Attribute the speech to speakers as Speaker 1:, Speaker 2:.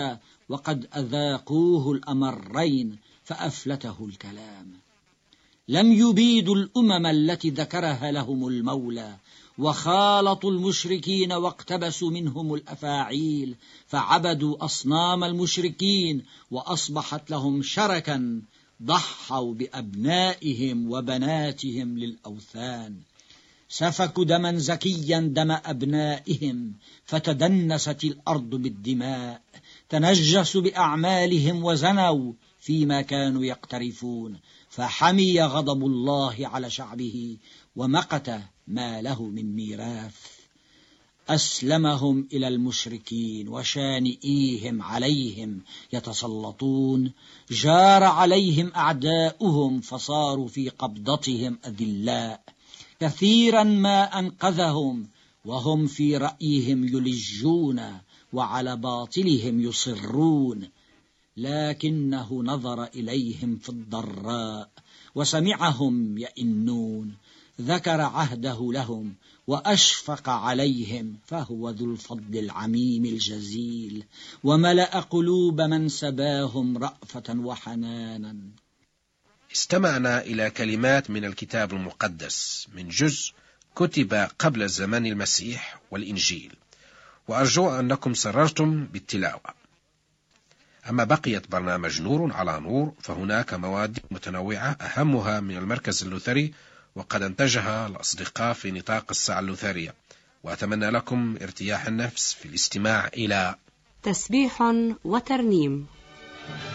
Speaker 1: وقد أذاقوه الأمرين فأفلته الكلام. لم يبيدوا الأمم التي ذكرها لهم المولى، وخالطوا المشركين واقتبسوا منهم الأفاعيل، فعبدوا أصنام المشركين وأصبحت لهم شركا، ضحوا بأبنائهم وبناتهم للأوثان، سفكوا دما زكيا دم أبنائهم، فتدنست الأرض بالدماء، تنجسوا بأعمالهم وزنوا فيما كانوا يقترفون، فحمي غضب الله على شعبه ومقت ما له من ميراث. أسلمهم إلى المشركين وشانئيهم عليهم يتسلطون، جار عليهم أعداؤهم فصاروا في قبضتهم أذلاء، كثيرا ما أنقذهم وهم في رأيهم يلجون وعلى باطلهم يصرون، لكنه نظر إليهم في الضراء وسمعهم يئنون، ذكر عهده لهم وأشفق عليهم، فهو ذو الفضل العميم الجزيل، وملأ قلوب من سباهم رأفة وحنانا.
Speaker 2: استمعنا إلى كلمات من الكتاب المقدس من جزء كتب قبل زمان المسيح والإنجيل، وأرجو أنكم سررتم بالتلاوة. أما بقية برنامج نور على نور فهناك مواد متنوعة أهمها من المركز اللوثري، وقد انتجها الأصدقاء في نطاق الساعة اللوثرية، وأتمنى لكم ارتياح النفس في الاستماع إلى
Speaker 3: تسبيح وترنيم.